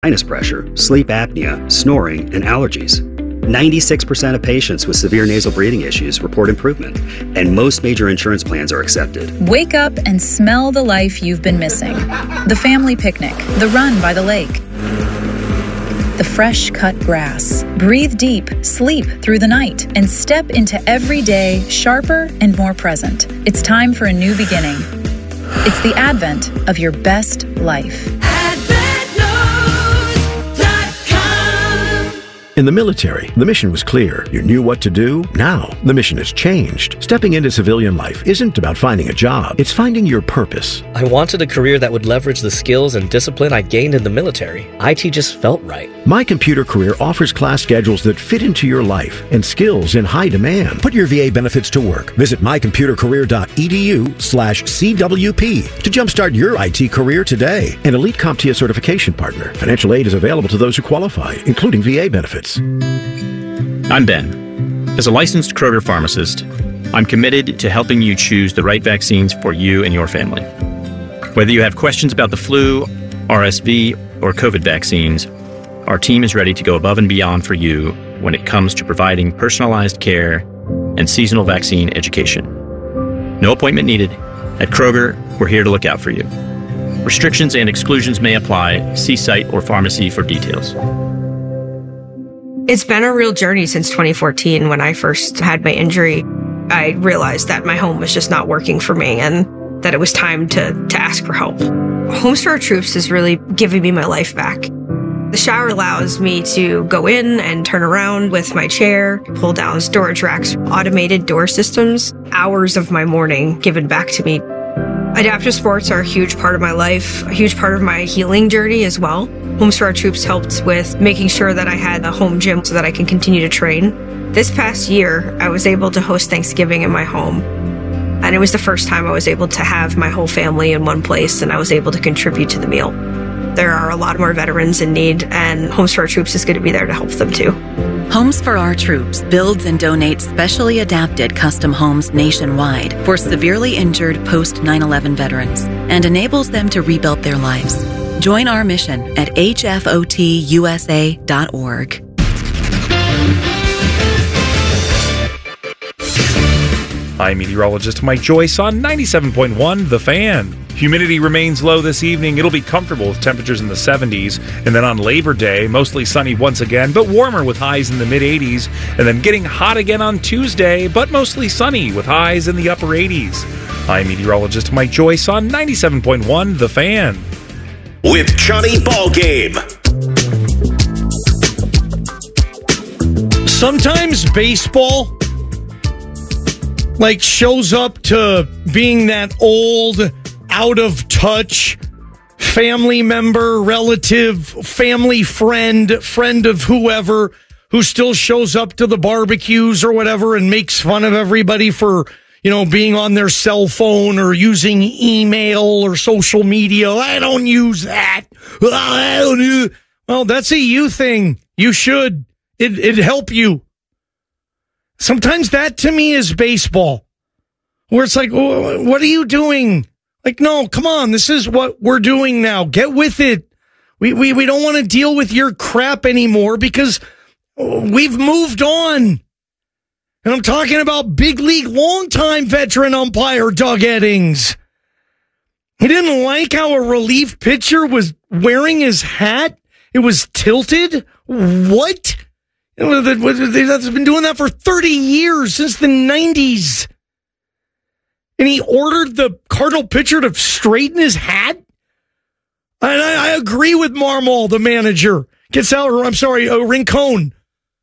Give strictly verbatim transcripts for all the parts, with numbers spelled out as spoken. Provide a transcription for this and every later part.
sinus pressure, sleep apnea, snoring, and allergies. ninety-six percent of patients with severe nasal breathing issues report improvement, and most major insurance plans are accepted. Wake up and smell the life you've been missing. The family picnic, the run by the lake, the fresh cut grass. Breathe deep, sleep through the night, and step into every day sharper and more present. It's time for a new beginning. It's the advent of your best life. In the military, the mission was clear. You knew what to do. Now, the mission has changed. Stepping into civilian life isn't about finding a job. It's finding your purpose. I wanted a career that would leverage the skills and discipline I gained in the military. I T just felt right. My Computer Career offers class schedules that fit into your life and skills in high demand. Put your V A benefits to work. Visit mycomputercareer.edu slash CWP to jumpstart your I T career today. An elite CompTIA certification partner. Financial aid is available to those who qualify, including V A benefits. I'm Ben. As a licensed Kroger pharmacist, I'm committed to helping you choose the right vaccines for you and your family. Whether you have questions about the flu, R S V, or COVID vaccines, our team is ready to go above and beyond for you when it comes to providing personalized care and seasonal vaccine education. No appointment needed. At Kroger, we're here to look out for you. Restrictions and exclusions may apply. See site or pharmacy for details. It's been a real journey since twenty fourteen. When I first had my injury, I realized that my home was just not working for me and that it was time to, to ask for help. Homes for Our Troops is really giving me my life back. The shower allows me to go in and turn around with my chair, pull down storage racks, automated door systems, hours of my morning given back to me. Adaptive sports are a huge part of my life, a huge part of my healing journey as well. Homes for Our Troops helped with making sure that I had a home gym so that I can continue to train. This past year, I was able to host Thanksgiving in my home. And it was the first time I was able to have my whole family in one place, and I was able to contribute to the meal. There are a lot more veterans in need, and Homes for Our Troops is going to be there to help them too. Homes for Our Troops builds and donates specially adapted custom homes nationwide for severely injured post nine eleven veterans and enables them to rebuild their lives. Join our mission at H F O T U S A dot org. I'm meteorologist Mike Joyce on ninety-seven point one The Fan. Humidity remains low this evening. It'll be comfortable with temperatures in the seventies. And then on Labor Day, mostly sunny once again, but warmer with highs in the mid-eighties. And then getting hot again on Tuesday, but mostly sunny with highs in the upper eighties. I'm meteorologist Mike Joyce on ninety-seven point one The Fan. With Johnny Ballgame. Sometimes baseball like shows up to being that old, out of touch family member, relative, family friend, friend of whoever who still shows up to the barbecues or whatever and makes fun of everybody for, you know, being on their cell phone or using email or social media. I don't use that. I don't use... Well, that's a you thing. You should. It, it'd help you. Sometimes that to me is baseball, where it's like, what are you doing? Like, no, come on. This is what we're doing now. Get with it. We, we, we don't want to deal with your crap anymore because we've moved on. And I'm talking about big league, longtime veteran umpire Doug Eddings. He didn't like how a relief pitcher was wearing his hat. It was tilted. What? That's been doing that for thirty years, since the nineties. And he ordered the Cardinal pitcher to straighten his hat? And I, I agree with Marmol, the manager. Gets out, I'm sorry, uh, Rincon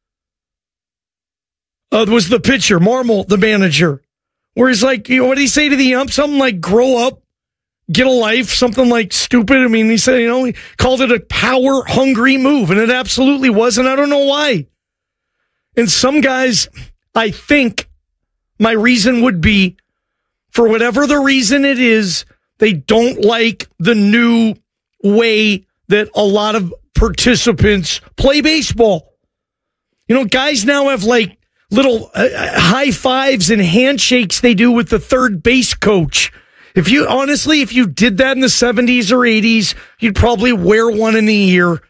uh, was the pitcher. Marmol, the manager. Where he's like, you know, what did he say to the ump? Something like, grow up, get a life, something like stupid. I mean, he said, you know, he called it a power-hungry move, and it absolutely was, and I don't know why. And some guys, I think my reason would be, for whatever the reason it is, they don't like the new way that a lot of participants play baseball. You know, guys now have like little uh, high fives and handshakes they do with the third base coach. If you, honestly, if you did that in the seventies or eighties, you'd probably wear one in the ear.